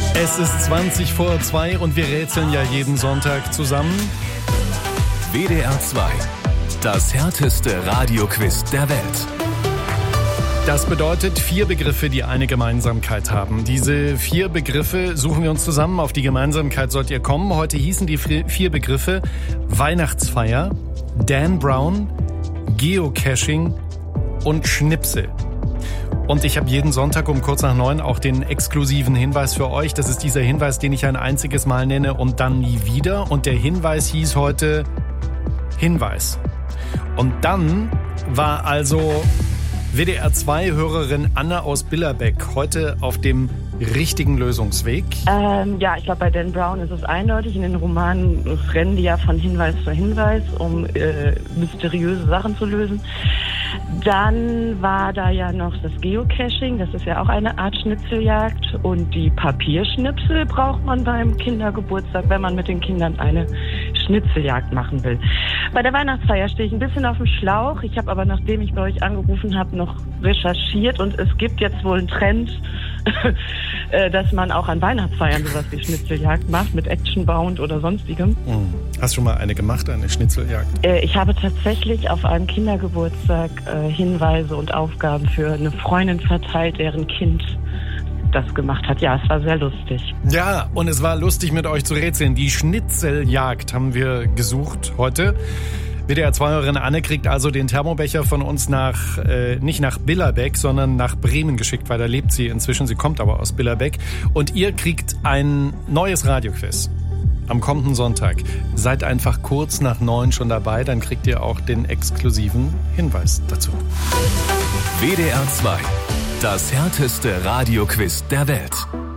Es ist 20 vor 2 und wir rätseln ja jeden Sonntag zusammen. WDR 2, das härteste Radioquiz der Welt. Das bedeutet 4 Begriffe, die eine Gemeinsamkeit haben. Diese 4 Begriffe suchen wir uns zusammen. Auf die Gemeinsamkeit sollt ihr kommen. Heute hießen die 4 Begriffe Weihnachtsfeier, Dan Brown, Geocaching und Schnipsel. Und ich habe jeden Sonntag um kurz nach 9 auch den exklusiven Hinweis für euch. Das ist dieser Hinweis, den ich ein einziges Mal nenne und dann nie wieder. Und der Hinweis hieß heute Hinweis. Und dann war also WDR 2-Hörerin Anna aus Billerbeck heute auf dem richtigen Lösungsweg. Ja, ich glaube, bei Dan Brown ist es eindeutig. In den Romanen rennen die ja von Hinweis zu Hinweis, um mysteriöse Sachen zu lösen. Dann war da ja noch das Geocaching, das ist ja auch eine Art Schnitzeljagd. Und die Papierschnipsel braucht man beim Kindergeburtstag, wenn man mit den Kindern eine Schnitzeljagd machen will. Bei der Weihnachtsfeier stehe ich ein bisschen auf dem Schlauch. Ich habe aber, nachdem ich bei euch angerufen habe, noch recherchiert. Und es gibt jetzt wohl einen Trend, dass man auch an Weihnachtsfeiern sowas wie Schnitzeljagd macht, mit Actionbound oder sonstigem. Hast du schon mal eine gemacht, eine Schnitzeljagd? Ich habe tatsächlich auf einem Kindergeburtstag Hinweise und Aufgaben für eine Freundin verteilt, deren Kind das gemacht hat. Ja, es war sehr lustig. Ja, und es war lustig, mit euch zu rätseln. Die Schnitzeljagd haben wir gesucht heute. WDR-2-Hörerin Anne kriegt also den Thermobecher von uns nicht nach Billerbeck, sondern nach Bremen geschickt, weil da lebt sie inzwischen. Sie kommt aber aus Billerbeck. Und ihr kriegt ein neues Radioquiz am kommenden Sonntag. Seid einfach kurz nach 9 schon dabei, dann kriegt ihr auch den exklusiven Hinweis dazu. WDR 2, das härteste Radioquiz der Welt.